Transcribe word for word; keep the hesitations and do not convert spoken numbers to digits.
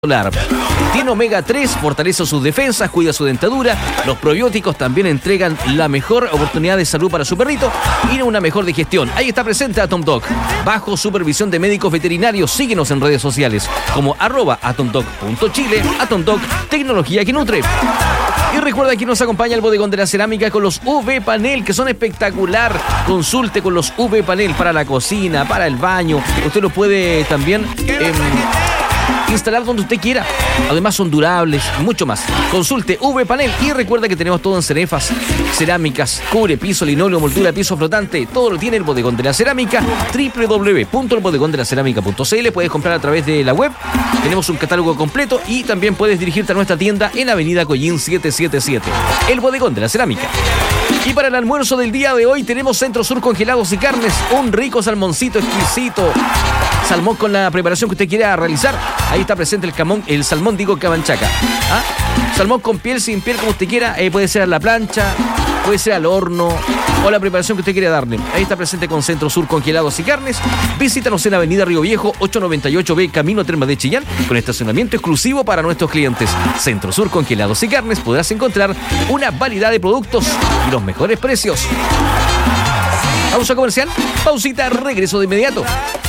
solar. Tiene omega tres, fortalece sus defensas, cuida su dentadura. Los probióticos también entregan la mejor oportunidad de salud para su perrito y una mejor digestión. Ahí está presente Atom Dog, bajo supervisión de médicos veterinarios. Síguenos en redes sociales como arroba atomdog punto chile. Atom Dog, tecnología que nutre. Y recuerda que nos acompaña el bodegón de la cerámica con los U V Panel, que son espectacular. Consulte con los U V Panel para la cocina, para el baño. Usted lo puede también eh, instalar donde usted quiera. Además son durables, mucho más. Consulte U V Panel y recuerda que tenemos todo en cenefas, cerámicas, cubre, piso, linóleo, moldura, piso flotante. Todo lo tiene el bodegón de la cerámica. doble u doble u doble u punto el bodegón de la cerámica punto c l. Puedes comprar a través de la web. Tenemos un catálogo completo y también puedes dirigirte a nuestra tienda en Avenida Collín setecientos setenta y siete. El bodegón de la cerámica. Y para el almuerzo del día de hoy tenemos Centro Sur Congelados y Carnes. Un rico salmoncito exquisito. Salmón con la preparación que usted quiera realizar. Ahí está presente el camón, el salmón, digo, cabanchaca. ¿Ah? Salmón con piel, sin piel, como usted quiera. Eh, puede ser a la plancha, puede ser al horno o la preparación que usted quiera darle. Ahí está presente con Centro Sur Congelados y Carnes. Visítanos en Avenida Río Viejo, ochocientos noventa y ocho B, Camino Termas de Chillán, con estacionamiento exclusivo para nuestros clientes. Centro Sur Congelados y Carnes, podrás encontrar una variedad de productos y los mejores precios. Pausa comercial, pausita, regreso de inmediato.